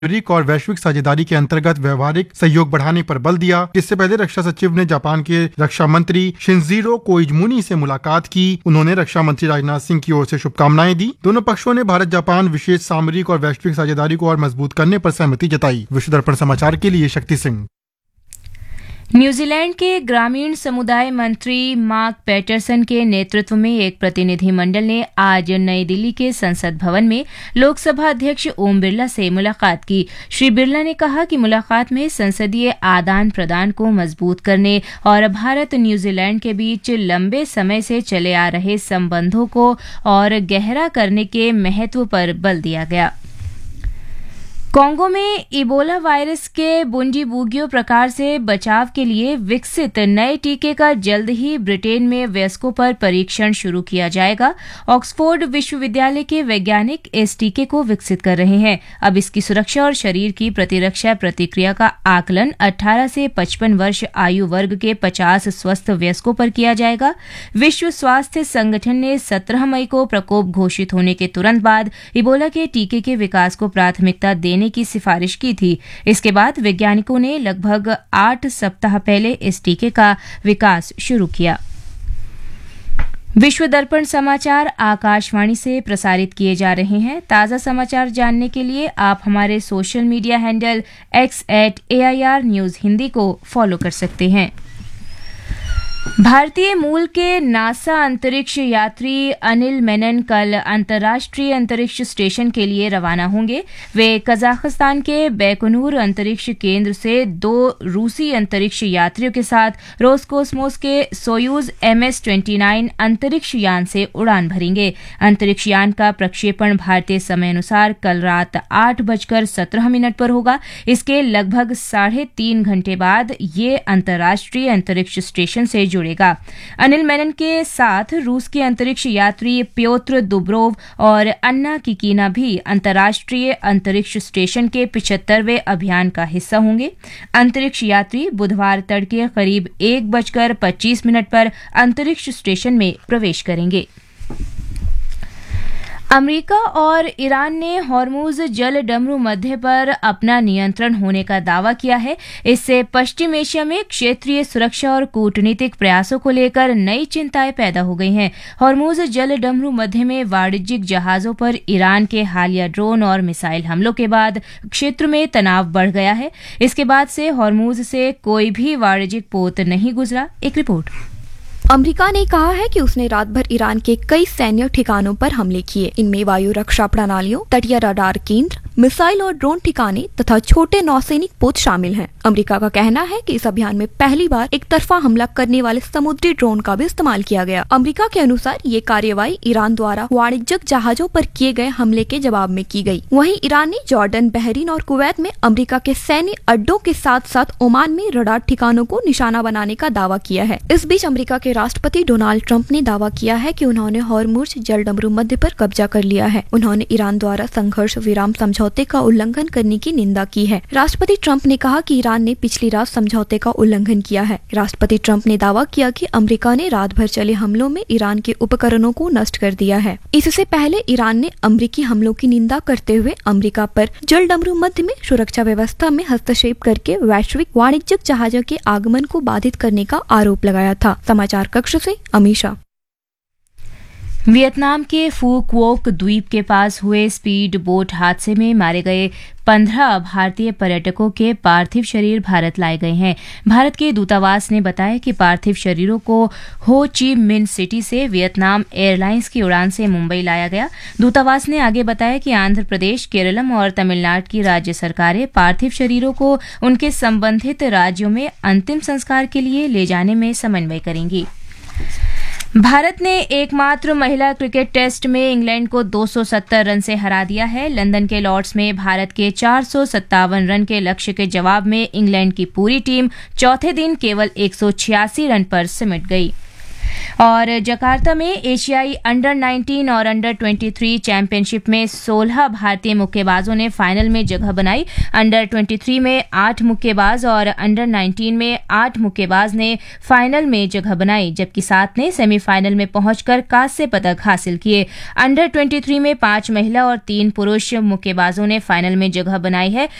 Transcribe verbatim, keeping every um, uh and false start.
सामरिक और वैश्विक साझेदारी के अंतर्गत व्यवहारिक सहयोग बढ़ाने पर बल दिया। इससे पहले रक्षा सचिव ने जापान के रक्षा मंत्री शिनजीरो कोइजुमी से मुलाकात की। उन्होंने रक्षा मंत्री राजनाथ सिंह की ओर से शुभकामनाएं दी। दोनों पक्षों ने भारत जापान विशेष सामरिक और वैश्विक साझेदारी को और मजबूत करने पर सहमति जताई। विश्व दर्पण समाचार के लिए शक्ति सिंह। न्यूजीलैंड के ग्रामीण समुदाय मंत्री मार्क पैटरसन के नेतृत्व में एक प्रतिनिधिमंडल ने आज नई दिल्ली के संसद भवन में लोकसभा अध्यक्ष ओम बिरला से मुलाकात की। श्री बिरला ने कहा कि मुलाकात में संसदीय आदान प्रदान को मजबूत करने और भारत न्यूजीलैंड के बीच लंबे समय से चले आ रहे संबंधों को और गहरा करने के महत्व पर बल दिया गया। कांगो में इबोला वायरस के बुंडीबुगियो प्रकार से बचाव के लिए विकसित नए टीके का जल्द ही ब्रिटेन में वयस्कों पर परीक्षण शुरू किया जाएगा। ऑक्सफोर्ड विश्वविद्यालय के वैज्ञानिक इस टीके को विकसित कर रहे हैं। अब इसकी सुरक्षा और शरीर की प्रतिरक्षा प्रतिक्रिया का आकलन अठारह से पचपन वर्ष आयु वर्ग के पचास स्वस्थ वयस्कों पर किया जाएगा। विश्व स्वास्थ्य संगठन ने सत्रह मई को प्रकोप घोषित होने के तुरंत बाद इबोला के टीके के विकास को प्राथमिकता देने की सिफारिश की थी। इसके बाद वैज्ञानिकों ने लगभग आठ सप्ताह पहले इस टीके का विकास शुरू किया। विश्व दर्पण समाचार आकाशवाणी से प्रसारित किए जा रहे हैं। ताज़ा समाचार जानने के लिए आप हमारे social media handle x eight A I R news Hindi को फॉलो कर सकते हैं। भारतीय मूल के नासा अंतरिक्ष यात्री अनिल मेनन कल अंतर्राष्ट्रीय अंतरिक्ष स्टेशन के लिए रवाना होंगे। वे कजाकिस्तान के बैकोनूर अंतरिक्ष केंद्र से दो रूसी अंतरिक्ष यात्रियों के साथ रोसकोसमोस के Soyuz M S twenty nine अंतरिक्ष यान से उड़ान भरेंगे। अंतरिक्ष यान का प्रक्षेपण भारतीय समय अनुसार कल रात आठ बजकर सत्रह मिनट पर होगा। इसके लगभग साढ़े तीन घंटे बाद ये अंतर्राष्ट्रीय अंतरिक्ष स्टेशन से जुड़ेगा। अनिल मेनन के साथ रूस के अंतरिक्ष यात्री प्योत्र दुब्रोव और अन्ना किकीना भी अंतर्राष्ट्रीय अंतरिक्ष स्टेशन के पिछहत्तरवें अभियान का हिस्सा होंगे। अंतरिक्ष यात्री बुधवार तड़के करीब एक बजकर पच्चीस मिनट पर अंतरिक्ष स्टेशन में प्रवेश करेंगे। अमेरिका और ईरान ने हॉर्मुज जल डमरू मध्य पर अपना नियंत्रण होने का दावा किया है। इससे पश्चिम एशिया में क्षेत्रीय सुरक्षा और कूटनीतिक प्रयासों को लेकर नई चिंताएं पैदा हो गई हैं। हॉर्मुज जल डमरू मध्य में वाणिज्यिक जहाजों पर ईरान के हालिया ड्रोन और मिसाइल हमलों के बाद क्षेत्र में तनाव बढ़ गया है। इसके बाद से हॉर्मुज से कोई भी वाणिज्यिक पोत नहीं गुजरा। एक रिपोर्ट। अमेरिका ने कहा है कि उसने रात भर ईरान के कई सैन्य ठिकानों पर हमले किए। इनमें वायु रक्षा प्रणालियों, तटीय रडार केंद्र, मिसाइल और ड्रोन ठिकाने तथा छोटे नौसैनिक पोत शामिल हैं। अमेरिका का कहना है कि इस अभियान में पहली बार एक तरफा हमला करने वाले समुद्री ड्रोन का भी इस्तेमाल किया गया। अमेरिका के अनुसार ये कार्यवाही ईरान द्वारा वाणिज्यिक जहाजों पर किए गए हमले के जवाब में की गई। वहीं ईरान ने जॉर्डन, बहरीन और कुवैत में अमेरिका के सैन्य अड्डों के साथ साथ ओमान में रडार ठिकानों को निशाना बनाने का दावा किया है। इस बीच अमेरिका के राष्ट्रपति डोनाल्ड ट्रंप ने दावा किया है कि उन्होंने हॉर्मुज जल डमरू मध्य पर कब्जा कर लिया है। उन्होंने ईरान द्वारा संघर्ष विराम समझौते का उल्लंघन करने की निंदा की है। राष्ट्रपति ट्रंप ने कहा कि ईरान ने पिछली रात समझौते का उल्लंघन किया है। राष्ट्रपति ट्रंप ने दावा किया कि अमेरिका ने रात भर चले हमलों में ईरान के उपकरणों को नष्ट कर दिया है। इससे पहले ईरान ने अमेरिकी हमलों की निंदा करते हुए अमेरिका पर जल डमरू मध्य में सुरक्षा व्यवस्था में हस्तक्षेप करके वैश्विक वाणिज्यिक जहाजों के आगमन को बाधित करने का आरोप लगाया था। समाचार कक्ष से अमीशा। वियतनाम के फू क्वोक द्वीप के पास हुए स्पीड बोट हादसे में मारे गए पंद्रह भारतीय पर्यटकों के पार्थिव शरीर भारत लाए गए हैं। भारत के दूतावास ने बताया कि पार्थिव शरीरों को हो ची मिन सिटी से वियतनाम एयरलाइंस की उड़ान से मुंबई लाया गया। दूतावास ने आगे बताया कि आंध्र प्रदेश, केरलम और तमिलनाडु की राज्य सरकारें पार्थिव शरीरों को उनके संबंधित राज्यों में अंतिम संस्कार के लिए ले जाने में समन्वय करेंगी। भारत ने एकमात्र महिला क्रिकेट टेस्ट में इंग्लैंड को दो सौ सत्तर रन से हरा दिया है। लंदन के लॉर्ड्स में भारत के चार सौ सत्तावन रन के लक्ष्य के जवाब में इंग्लैंड की पूरी टीम चौथे दिन केवल एक सौ छियासी रन पर सिमट गई। और जकार्ता में एशियाई अंडर नाइनटीन और अंडर तेईस चैंपियनशिप में सोलह भारतीय मुक्केबाजों ने फाइनल में जगह बनाई। अंडर तेईस में आठ मुक्केबाज और अंडर नाइनटीन में आठ मुक्केबाज ने फाइनल में जगह बनाई, जबकि सात ने सेमीफाइनल में पहुंचकर कांस्य पदक हासिल किए। अंडर तेईस में पांच महिला और तीन पुरुष मुक्केबाजों ने फाइनल में जगह बनाई है।